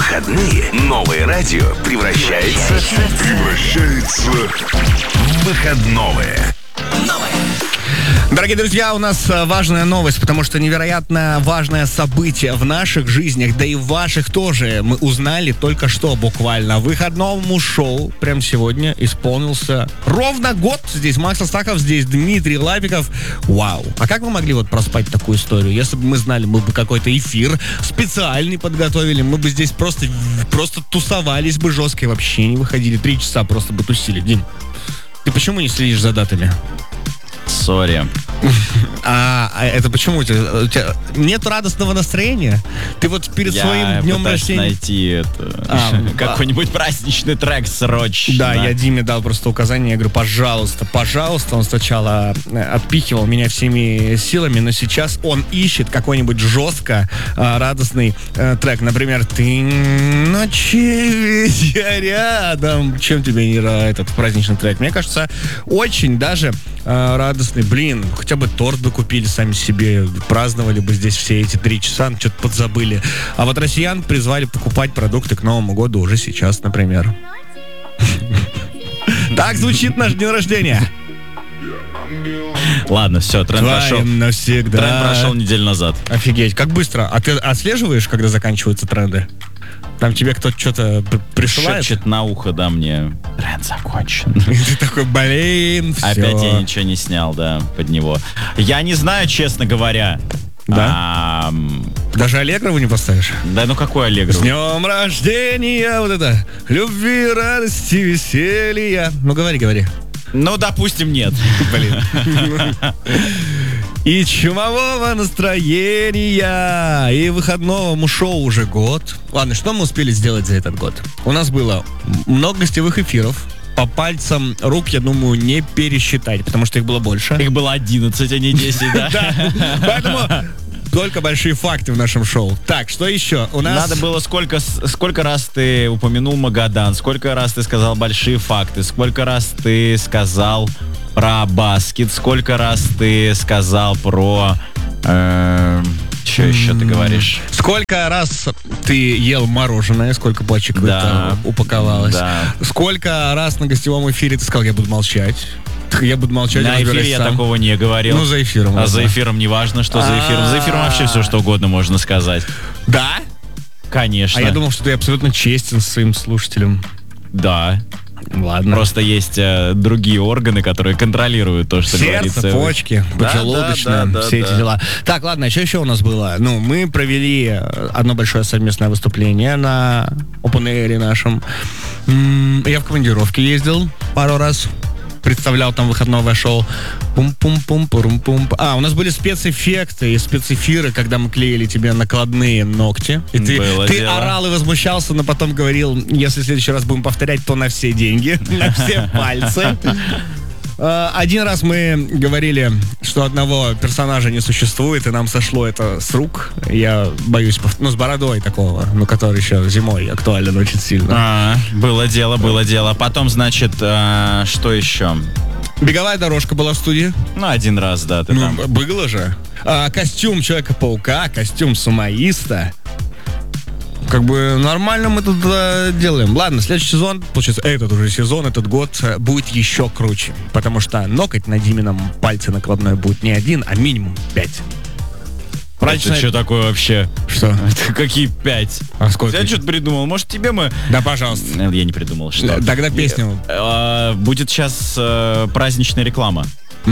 выходные новое радио превращается в выходное. Дорогие друзья, у нас важная новость, потому что невероятно важное событие в наших жизнях, да и в ваших тоже, мы узнали только что буквально. Выходному шоу прямо сегодня исполнился ровно год. Здесь Макс Астахов, здесь Дмитрий Лапиков. Вау! А как вы могли вот проспать такую историю? Если бы мы знали, мы бы какой-то эфир специальный подготовили, мы бы здесь просто тусовались бы жестко и вообще не выходили. 3 часа просто бы тусили. Дим, ты почему не следишь за датами? Сори. А это почему? У тебя нет радостного настроения? Ты вот перед своим днем рождения... найти какой-нибудь праздничный трек срочно. Да, я Диме дал просто указание, я говорю, пожалуйста. Он сначала отпихивал меня всеми силами, но сейчас он ищет какой-нибудь жестко радостный трек. Например, «Ты ночи, ведь я рядом». Чем тебе не этот праздничный трек? Мне кажется, очень даже радостный. Блин, хотя бы торт бы купили сами себе, праздновали бы здесь все эти 3 часа, что-то подзабыли. А вот россиян призвали покупать продукты к Новому году уже сейчас, например. Так звучит наш день рождения. Ладно, все, тренд прошел. Навсегда. Тренд прошел неделю назад. Офигеть, как быстро. А ты отслеживаешь, когда заканчиваются тренды? Там тебе кто-то что-то присылает? Шепчет на ухо, да, мне. Тренд закончен. И ты такой, блин, все. Опять я ничего не снял, да, под него. Я не знаю, честно говоря. Да? Даже Аллегрову не поставишь? Да, ну какой Аллегрову? С днем рождения, вот это, любви, радости, веселья. Ну, говори. Ну, допустим, нет. Блин. И чумового настроения, и выходному шоу уже год. Ладно, что мы успели сделать за этот год? У нас было много гостевых эфиров. По пальцам рук, я думаю, не пересчитать, потому что их было больше. Их было 11, а не 10, да? Да, поэтому только большие факты в нашем шоу. Так, что еще? У нас... Надо было сколько раз ты упомянул Магадан, сколько раз ты сказал большие факты, сколько раз ты сказал про баскет, сколько раз ты сказал про... Что еще ты говоришь? Сколько раз ты ел мороженое, сколько пачек это упаковалось? Да. Сколько раз на гостевом эфире ты сказал, я буду молчать? Я буду молчать. На эфире я такого не говорил. Ну, за эфиром. А за эфиром не важно, что за эфиром. За эфиром вообще все, что угодно можно сказать. Да? Конечно. А я думал, что ты абсолютно честен с своим слушателем. Да. Ладно. Просто есть другие органы, которые контролируют то, что говорится. Сердце, почки, поджелудочная, все эти дела. Так, ладно, что еще у нас было? Ну, мы провели одно большое совместное выступление на Open Air нашем. Я в командировке ездил пару раз. Представлял там выходное шоу. Пум-пум-пум-пум-пум. У нас были спецэффекты и спецэфиры, когда мы клеили тебе накладные ногти. И ты орал и возмущался, но потом говорил, если в следующий раз будем повторять, то на все деньги, на все пальцы. Один раз мы говорили, что одного персонажа не существует, и нам сошло это с рук. Я боюсь, с бородой такого, который еще зимой актуален очень сильно. Было дело. Потом, значит, что еще? Беговая дорожка была в студии. Ну, один раз, да, ты там. Было же. Костюм Человека-паука, костюм сумоиста. Как бы нормально мы тут делаем. Ладно, следующий сезон, получается, этот уже сезон, этот год будет еще круче. Потому что ноготь на Димином пальце накладной будет не 1, а минимум 5. Это что такое вообще? Что? Это какие 5? А сколько? Я что-то придумал. Может, тебе мы... Да, пожалуйста. Я не придумал, что. Тогда песню. Будет сейчас праздничная реклама.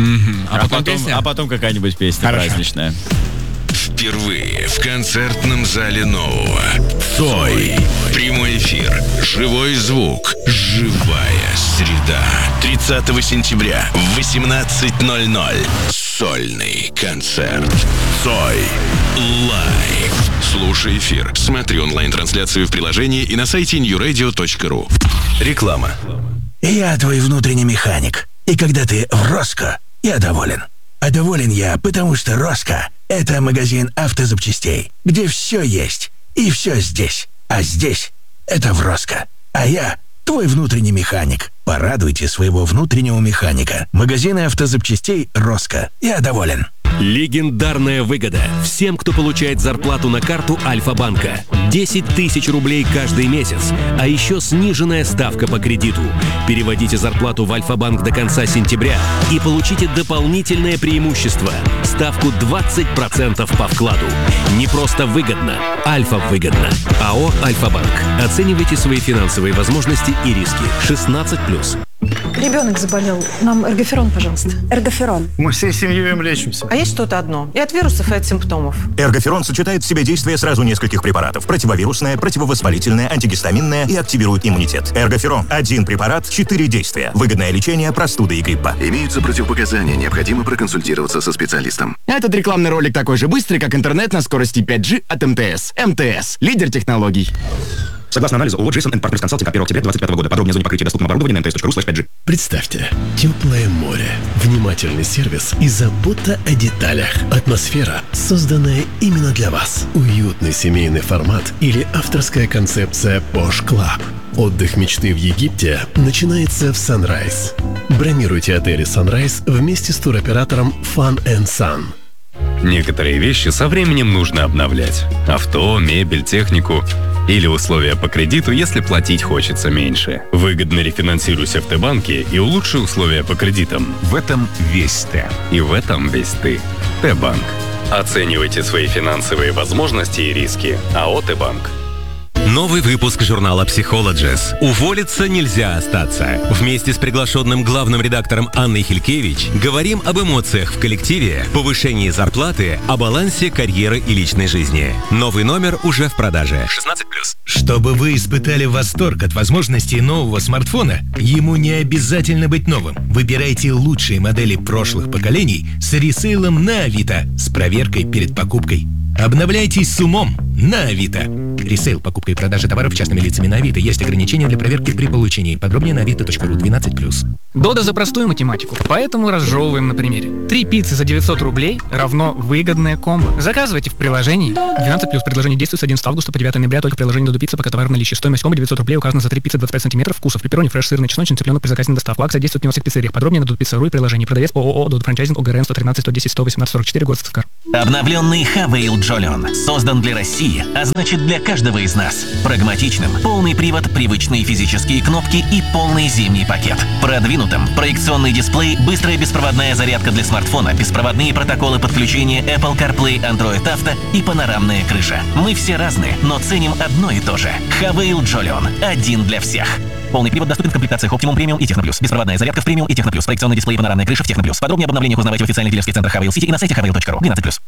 А потом какая-нибудь песня праздничная. Впервые в концертном зале Нового. Цой. Прямой эфир. Живой звук. Живая среда. 30 сентября в 18:00. Сольный концерт. Цой. Лайв. Слушай эфир. Смотри онлайн-трансляцию в приложении и на сайте newradio.ru. Реклама. Я твой внутренний механик. И когда ты в Роско, я доволен. А доволен я, потому что Роско — это магазин автозапчастей, где все есть и все здесь. А здесь — это в Роско. А я — твой внутренний механик. Порадуйте своего внутреннего механика. Магазины автозапчастей Роско. Я доволен. Легендарная выгода всем, кто получает зарплату на карту Альфа-банка. 10 тысяч рублей каждый месяц, а еще сниженная ставка по кредиту. Переводите зарплату в Альфа-банк до конца сентября и получите дополнительное преимущество – ставку 20% по вкладу. Не просто выгодно, Альфа-выгодно. АО «Альфа-банк». Оценивайте свои финансовые возможности и риски. 16+. Ребенок заболел. Нам эргоферон, пожалуйста. Эргоферон. Мы всей семьей им лечимся. А есть что-то одно? И от вирусов, и от симптомов. Эргоферон сочетает в себе действие сразу нескольких препаратов. Противовирусное, противовоспалительное, антигистаминное и активирует иммунитет. Эргоферон. Один препарат, 4 действия. Выгодное лечение простуды и гриппа. Имеются противопоказания, необходимо проконсультироваться со специалистом. Этот рекламный ролик такой же быстрый, как интернет на скорости 5G от МТС. МТС. Лидер технологий. Согласно анализу ООО «Джейсон & Партнерс Консалтинг» от 1 октября 2025 года. Подробнее о зоне покрытия доступного оборудования на mts.ru/5G. Представьте, теплое море, внимательный сервис и забота о деталях. Атмосфера, созданная именно для вас. Уютный семейный формат или авторская концепция Posh Club. Отдых мечты в Египте начинается в Sunrise. Бронируйте отели Sunrise вместе с туроператором Fun & Sun. Некоторые вещи со временем нужно обновлять. Авто, мебель, технику. Или условия по кредиту, если платить хочется меньше. Выгодно рефинансируйся в Т-банке и улучши условия по кредитам. В этом весь Т. И в этом весь ты. Т-банк. Оценивайте свои финансовые возможности и риски. АО «Т-банк». Новый выпуск журнала «Психологис». Уволиться нельзя остаться. Вместе с приглашенным главным редактором Анной Хилькевич говорим об эмоциях в коллективе, повышении зарплаты, о балансе карьеры и личной жизни. Новый номер уже в продаже. 16+. Чтобы вы испытали восторг от возможностей нового смартфона, ему не обязательно быть новым. Выбирайте лучшие модели прошлых поколений с ресейлом на Авито с проверкой перед покупкой. Обновляйтесь с умом на Авито. Ресейл, покупка и продажа товаров частными лицами на Авито. Есть ограничения для проверки при получении. Подробнее на avito.ru 12+. Дода за простую математику, поэтому разжевываем на примере. 3 пиццы за 900 рублей равно выгодное комбо. Заказывайте в приложении. 12+. Предложение действует с 11 августа по 9 ноября только в приложении Додо Пицца, пока товар в наличии. Стоимость комбо 900 рублей указана за 3 пиццы 25 см вкусов. Пепперони, фреш, сырный, чесночный, цыпленок при заказе на доставку. Акция действует не во всех пиццериях. Подробнее на Dodopizza.ru и приложении. Продавец ООО Додо Франчайзинг ОГРН 113 110 118 44 город Сыктывкар. Обновленный Хавейл Джолион создан для России, а значит для каждого из нас. Прагматичным, полный привод, привычные физические кнопки и полный зимний пакет. Продвинутым, проекционный дисплей, быстрая беспроводная зарядка для смартфона, беспроводные протоколы подключения Apple CarPlay, Android Auto и панорамная крыша. Мы все разные, но ценим одно и то же. Хавейл Джолион. Один для всех. Полный привод доступен в комплектациях Optimum Premium и Techno Plus. Беспроводная зарядка в Premium и Techno Plus. Проекционный дисплей и панорамная крыша в Techno Plus. Подробнее об обновлениях узнавайте в официальных дилерских центрах Хавейл Сити и на сайте haveil.ru. 12+.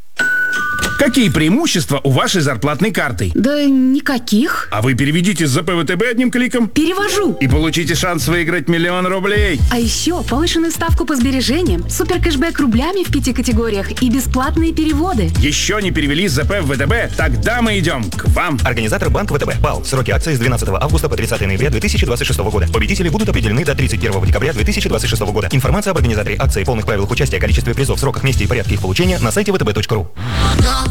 Какие преимущества у вашей зарплатной карты? Да никаких. А вы переведите с ЗП ВТБ одним кликом. Перевожу. И получите шанс выиграть 1 000 000 рублей. А еще повышенную ставку по сбережениям, супер кэшбэк рублями в 5 категориях и бесплатные переводы. Еще не перевели с ЗП в ВТБ? Тогда мы идем к вам. Организатор Банк ВТБ. ПАО. Сроки акции с 12 августа по 30 ноября 2026 года. Победители будут определены до 31 декабря 2026 года. Информация об организаторе акции, полных правилах участия, количестве призов, сроках, месте и порядке их получения на сайте vtb.ru.